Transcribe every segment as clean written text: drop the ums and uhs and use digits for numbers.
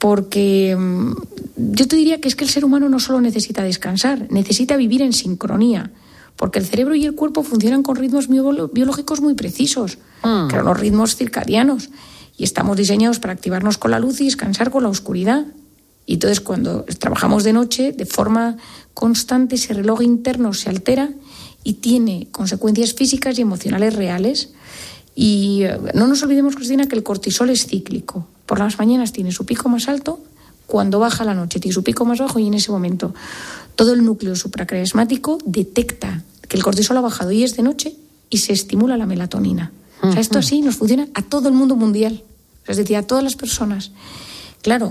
porque yo te diría que es que el ser humano no solo necesita descansar, necesita vivir en sincronía, porque el cerebro y el cuerpo funcionan con ritmos biológicos muy precisos, que son los ritmos circadianos, y estamos diseñados para activarnos con la luz y descansar con la oscuridad. Y entonces cuando trabajamos de noche, de forma constante, ese reloj interno se altera y tiene consecuencias físicas y emocionales reales. Y no nos olvidemos, Cristina, que el cortisol es cíclico. Por las mañanas tiene su pico más alto, cuando baja la noche tiene su pico más bajo, y en ese momento todo el núcleo supraquiasmático detecta que el cortisol ha bajado y es de noche y se estimula la melatonina. O sea, esto así nos funciona a todo el mundo mundial, es decir, a todas las personas. Claro,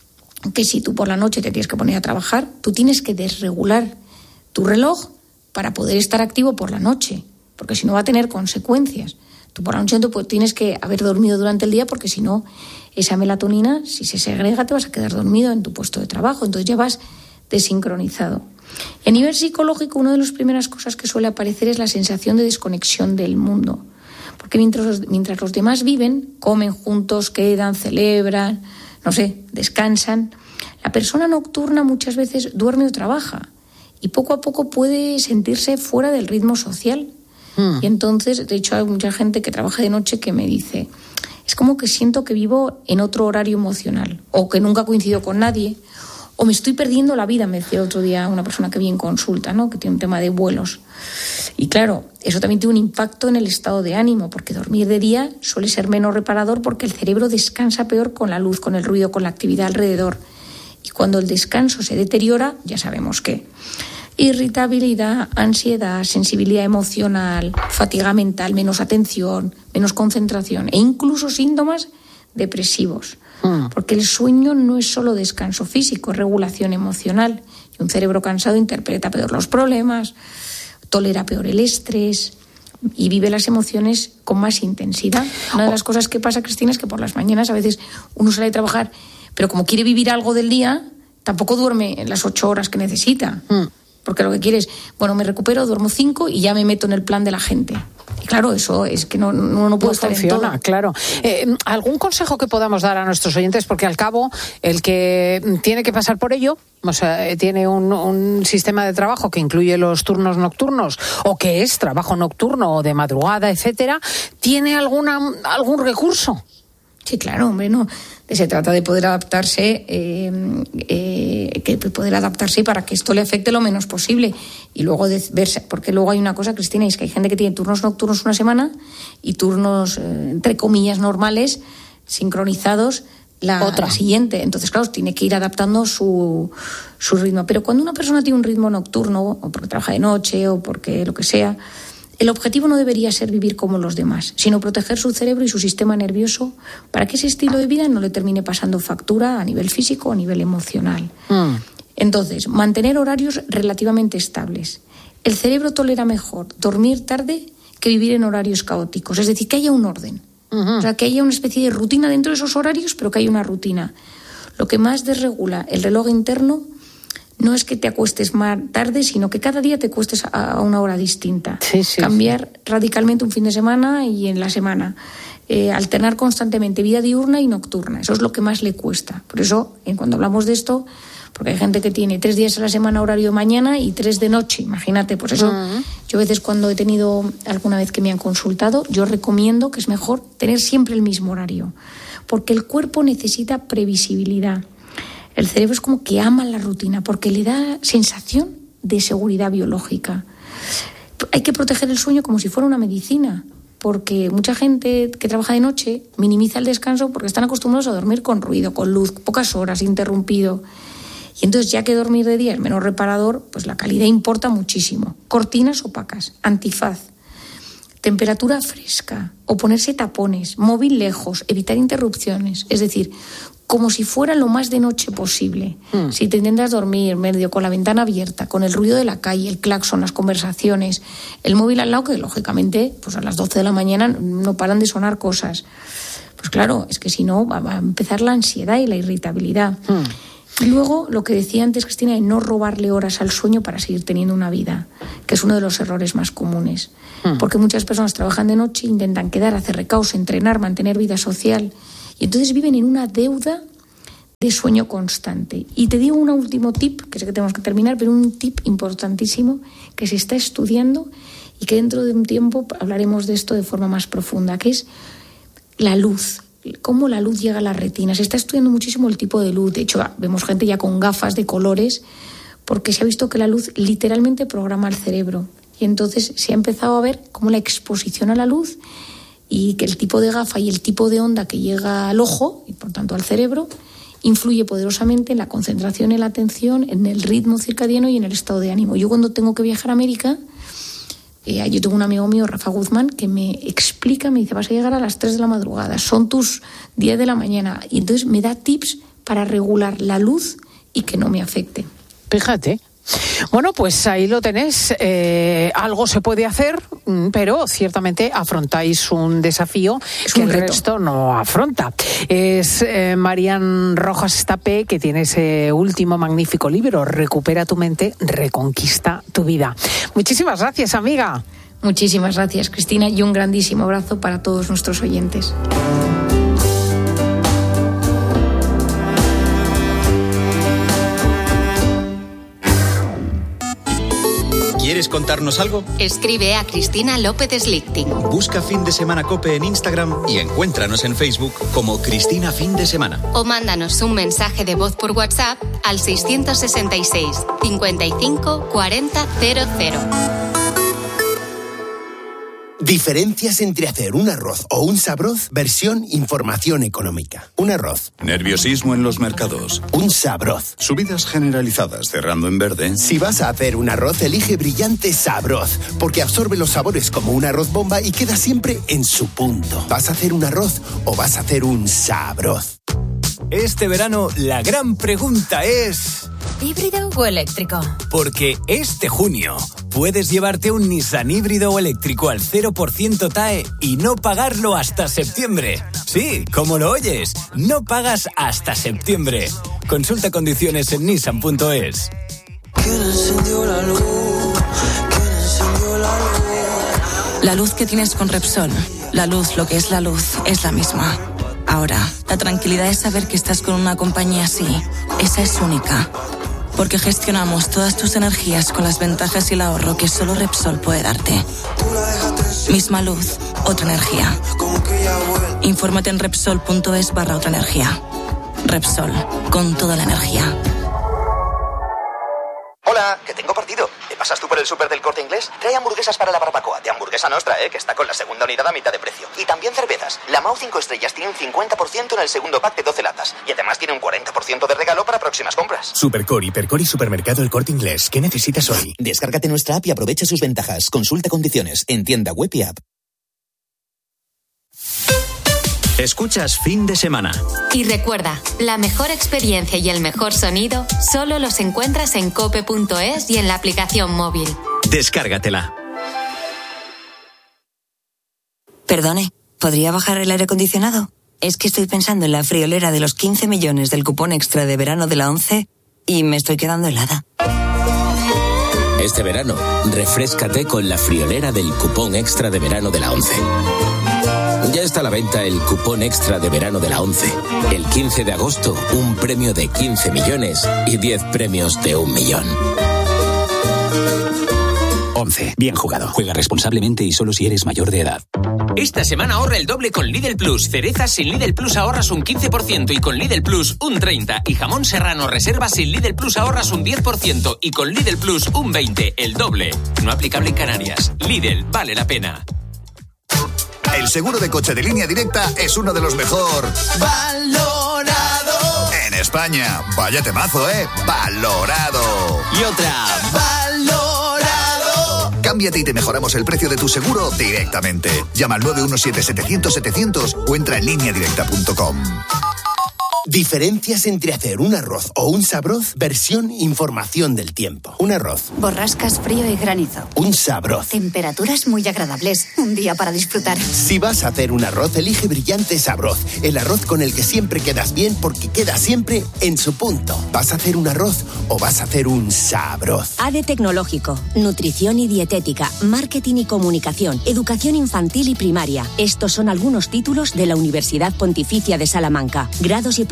que si tú por la noche te tienes que poner a trabajar, tú tienes que desregular tu reloj para poder estar activo por la noche, porque si no va a tener consecuencias. Tú por la noche tienes que haber dormido durante el día, porque si no, esa melatonina, si se segrega, te vas a quedar dormido en tu puesto de trabajo, entonces ya vas desincronizado. A nivel psicológico, una de las primeras cosas que suele aparecer es la sensación de desconexión del mundo, porque mientras los demás viven, comen juntos, quedan, celebran, no sé, descansan, la persona nocturna muchas veces duerme o trabaja y poco a poco puede sentirse fuera del ritmo social. Y entonces, de hecho, hay mucha gente que trabaja de noche que me dice, es como que siento que vivo en otro horario emocional, o que nunca coincido con nadie, o me estoy perdiendo la vida, me decía otro día una persona que vi en consulta, ¿no?, que tiene un tema de vuelos. Y claro, eso también tiene un impacto en el estado de ánimo, porque dormir de día suele ser menos reparador porque el cerebro descansa peor con la luz, con el ruido, con la actividad alrededor. Y cuando el descanso se deteriora, ya sabemos qué. Irritabilidad, ansiedad, sensibilidad emocional, fatiga mental, menos atención, menos concentración e incluso síntomas depresivos. Porque el sueño no es solo descanso físico, es regulación emocional. Y un cerebro cansado interpreta peor los problemas, tolera peor el estrés y vive las emociones con más intensidad. Una de las cosas que pasa, Cristina, es que por las mañanas a veces uno sale a trabajar, pero como quiere vivir algo del día, tampoco duerme las 8 horas que necesita. Porque lo que quiere es, bueno, me recupero, duermo 5 y ya me meto en el plan de la gente. Y claro, eso es que no puede estar en todo. Claro. ¿Algún consejo que podamos dar a nuestros oyentes? Porque al cabo, el que tiene que pasar por ello, o sea, tiene un sistema de trabajo que incluye los turnos nocturnos, o que es trabajo nocturno o de madrugada, etcétera, ¿tiene algún recurso? Sí, claro, hombre, no. Se trata de poder adaptarse, para que esto le afecte lo menos posible. Y luego de verse, porque luego hay una cosa, Cristina, y es que hay gente que tiene turnos nocturnos una semana y turnos, entre comillas, normales, sincronizados la siguiente. Entonces, claro, tiene que ir adaptando su ritmo. Pero cuando una persona tiene un ritmo nocturno, o porque trabaja de noche, o porque lo que sea, el objetivo no debería ser vivir como los demás, sino proteger su cerebro y su sistema nervioso para que ese estilo de vida no le termine pasando factura a nivel físico o a nivel emocional. Entonces, mantener horarios relativamente estables. El cerebro tolera mejor dormir tarde que vivir en horarios caóticos, es decir, que haya un orden. O sea, que haya una especie de rutina dentro de esos horarios, pero que haya una rutina. Lo que más desregula el reloj interno no es que te acuestes más tarde, sino que cada día te acuestes a una hora distinta. Cambiar radicalmente un fin de semana y en la semana. Alternar constantemente vida diurna y nocturna. Eso es lo que más le cuesta. Por eso, cuando hablamos de esto, porque hay gente que tiene 3 días a la semana horario de mañana y 3 de noche. Imagínate, pues eso. Yo a veces cuando he tenido alguna vez que me han consultado, yo recomiendo que es mejor tener siempre el mismo horario. Porque el cuerpo necesita previsibilidad. El cerebro es como que ama la rutina porque le da sensación de seguridad biológica. Hay que proteger el sueño como si fuera una medicina, porque mucha gente que trabaja de noche minimiza el descanso porque están acostumbrados a dormir con ruido, con luz, pocas horas, interrumpido. Y entonces, ya que dormir de día es menos reparador, pues la calidad importa muchísimo. Cortinas opacas, antifaz, temperatura fresca, o ponerse tapones, móvil lejos, evitar interrupciones, es decir, como si fuera lo más de noche posible. Si te intentas dormir medio con la ventana abierta, con el ruido de la calle, el claxon, las conversaciones, el móvil al lado, que lógicamente pues a las 12 de la mañana no paran de sonar cosas. Pues claro, es que si no va a empezar la ansiedad y la irritabilidad. Y luego, lo que decía antes, Cristina, de no robarle horas al sueño para seguir teniendo una vida, que es uno de los errores más comunes. Porque muchas personas trabajan de noche, intentan quedar, hacer recaos, entrenar, mantener vida social, y entonces viven en una deuda de sueño constante. Y te digo un último tip, que sé que tenemos que terminar, pero un tip importantísimo que se está estudiando y que dentro de un tiempo hablaremos de esto de forma más profunda, que es la luz. Cómo la luz llega a la retina. Se está estudiando muchísimo el tipo de luz. De hecho, vemos gente ya con gafas de colores porque se ha visto que la luz literalmente programa el cerebro. Y entonces se ha empezado a ver cómo la exposición a la luz y que el tipo de gafa y el tipo de onda que llega al ojo, y por tanto al cerebro, influye poderosamente en la concentración, en la atención, en el ritmo circadiano y en el estado de ánimo. Yo cuando tengo que viajar a América, yo tengo un amigo mío, Rafa Guzmán, que me explica, me dice, vas a llegar a las 3 de la madrugada, son tus 10 de la mañana, y entonces me da tips para regular la luz y que no me afecte. Fíjate. Bueno, pues ahí lo tenés. Algo se puede hacer, pero ciertamente afrontáis un desafío que el resto no afronta. Es Marian Rojas Estapé, que tiene ese último magnífico libro, Recupera tu mente, reconquista tu vida. Muchísimas gracias, amiga. Muchísimas gracias, Cristina, y un grandísimo abrazo para todos nuestros oyentes. ¿Quieres contarnos algo? Escribe a Cristina López Slichting. Busca Fin de Semana COPE en Instagram y encuéntranos en Facebook como Cristina Fin de Semana. O mándanos un mensaje de voz por WhatsApp al 666 55 40 00. Diferencias entre hacer un arroz o un sabroz, versión información económica. Un arroz. Nerviosismo en los mercados. Un sabroz. Subidas generalizadas, cerrando en verde. Si vas a hacer un arroz, elige Brillante Sabroz, porque absorbe los sabores como un arroz bomba y queda siempre en su punto. ¿Vas a hacer un arroz o vas a hacer un sabroz? Este verano, la gran pregunta es... ¿híbrido o eléctrico? Porque este junio puedes llevarte un Nissan híbrido o eléctrico al 0% TAE y no pagarlo hasta septiembre. Sí, como lo oyes, no pagas hasta septiembre. Consulta condiciones en nissan.es. ¿Quién encendió la luz? ¿Quién encendió la luz? La luz que tienes con Repsol, la luz, lo que es la luz, es la misma. Ahora, la tranquilidad es saber que estás con una compañía así. Esa es única. Porque gestionamos todas tus energías con las ventajas y el ahorro que solo Repsol puede darte. Misma luz, otra energía. Infórmate en Repsol.es/otra energía. Repsol, con toda la energía. Hola, que tengo partido. ¿Te pasas tú por el súper del Corte Inglés? Trae hamburguesas para la barbacoa de Hamburguesa Nostra, que está con la segunda unidad a mitad de precio. Y también cervezas. La Mau 5 estrellas tiene un 50% en el segundo pack de 12 latas. Y además tiene un 40% de regalo para próximas compras. Supercor, Hipercor y Supermercado El Corte Inglés. ¿Qué necesitas hoy? Descárgate nuestra app y aprovecha sus ventajas. Consulta condiciones en tienda web y app. Escuchas Fin de Semana. Y recuerda, la mejor experiencia y el mejor sonido solo los encuentras en cope.es y en la aplicación móvil. Descárgatela. Perdone, ¿podría bajar el aire acondicionado? Es que estoy pensando en la friolera de los 15 millones del cupón extra de verano de la ONCE y me estoy quedando helada. Este verano, refréscate con la friolera del cupón extra de verano de la ONCE. Ya está a la venta el cupón extra de verano de la ONCE. El 15 de agosto, un premio de 15 millones y 10 premios de 1 millón. ONCE. Bien jugado. Juega responsablemente y solo si eres mayor de edad. Esta semana ahorra el doble con Lidl Plus. Cerezas sin Lidl Plus ahorras un 15% y con Lidl Plus un 30%. Y jamón serrano reserva sin Lidl Plus ahorras un 10% y con Lidl Plus un 20%. El doble. No aplicable en Canarias. Lidl, vale la pena. El seguro de coche de Línea Directa es uno de los mejor valorado en España. Vaya temazo, valorado. Y otra, valorado. Cámbiate y te mejoramos el precio de tu seguro directamente. Llama al 917-700-700 o entra en lineadirecta.com. Diferencias entre hacer un arroz o un sabroz, versión información del tiempo. Un arroz. Borrascas, frío y granizo. Un sabroz. Temperaturas muy agradables. Un día para disfrutar. Si vas a hacer un arroz, elige Brillante Sabroz. El arroz con el que siempre quedas bien porque queda siempre en su punto. ¿Vas a hacer un arroz o vas a hacer un sabroz? ADE Tecnológico, nutrición y dietética, marketing y comunicación, educación infantil y primaria. Estos son algunos títulos de la Universidad Pontificia de Salamanca. Grados y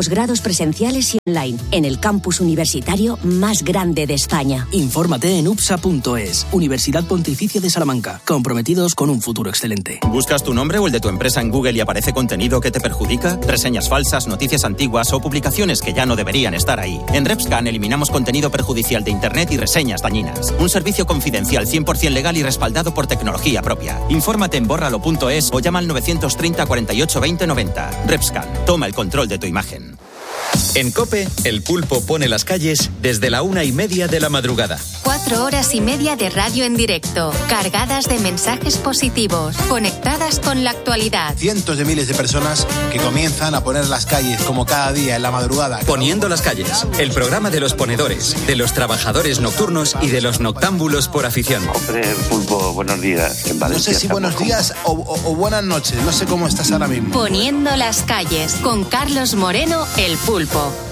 posgrados presenciales y online en el campus universitario más grande de España. Infórmate en upsa.es, Universidad Pontificia de Salamanca, comprometidos con un futuro excelente. ¿Buscas tu nombre o el de tu empresa en Google y aparece contenido que te perjudica? ¿Reseñas falsas, noticias antiguas o publicaciones que ya no deberían estar ahí? En Repscan eliminamos contenido perjudicial de Internet y reseñas dañinas. Un servicio confidencial 100% legal y respaldado por tecnología propia. Infórmate en bórralo.es o llama al 930 48 20 90. Repscan, toma el control de tu imagen. En COPE, el pulpo pone las calles desde la 1:30 de la madrugada. 4 horas y media de radio en directo, cargadas de mensajes positivos, conectadas con la actualidad. Cientos de miles de personas que comienzan a poner las calles como cada día en la madrugada. Poniendo las calles, el programa de los ponedores, de los trabajadores nocturnos y de los noctámbulos por afición. Hombre, pulpo, buenos días. En Valencia, no sé si buenos días o buenas noches, no sé cómo estás ahora mismo. Poniendo las calles, con Carlos Moreno, el pulpo.